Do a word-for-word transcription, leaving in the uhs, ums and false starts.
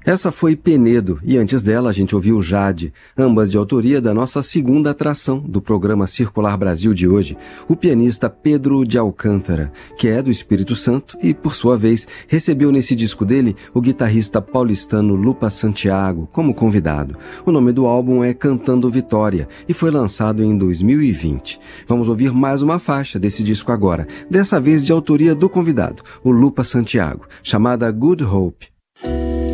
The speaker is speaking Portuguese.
Essa foi Penedo e antes dela a gente ouviu Jade, ambas de autoria da nossa segunda atração do programa Circular Brasil de hoje, o pianista Pedro de Alcântara, que é do Espírito Santo e, por sua vez, recebeu nesse disco dele o guitarrista paulistano Lupa Santiago como convidado. O nome do álbum é Cantando Vitória e foi lançado em dois mil e vinte. Vamos ouvir mais uma faixa desse disco agora, dessa vez de autoria do convidado, o Lupa Santiago, chamada Good Hope.